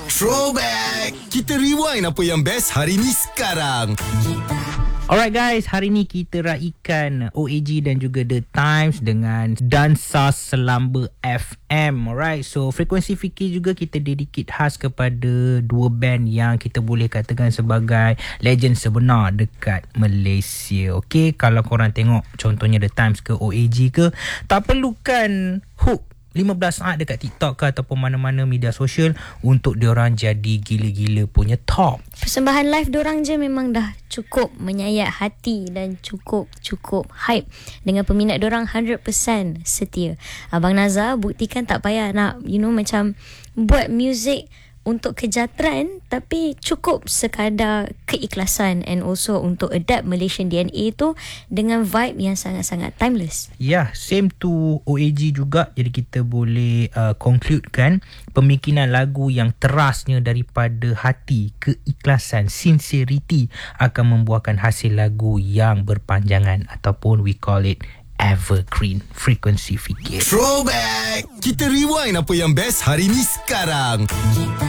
Throwback. Kita rewind apa yang best hari ni sekarang. Alright guys, hari ni kita raikan OAG dan juga The Times dengan Dansa Selamba FM. Alright, so Frekuensi Fikir juga kita dedicate khas kepada dua band yang kita boleh katakan sebagai legend sebenar dekat Malaysia. Okay, kalau korang tengok contohnya The Times ke OAG ke, tak perlukan hook 15 saat dekat TikTok ke ataupun mana-mana media sosial untuk diorang jadi gila-gila punya top. Persembahan live diorang je memang dah cukup menyayat hati dan cukup hype dengan peminat diorang 100% setia. Abang Nazar buktikan tak payah nak macam buat muzik untuk kejahteraan, tapi cukup sekadar keikhlasan and also untuk adapt Malaysian DNA tu dengan vibe yang sangat-sangat timeless. Ya, same to OAG juga. Jadi kita boleh concludekan pemikiran lagu yang terasnya daripada hati, keikhlasan, sincerity akan membuahkan hasil lagu yang berpanjangan ataupun we call it evergreen. Frekuensi Fikir. Throwback. Kita rewind apa yang best hari ni sekarang.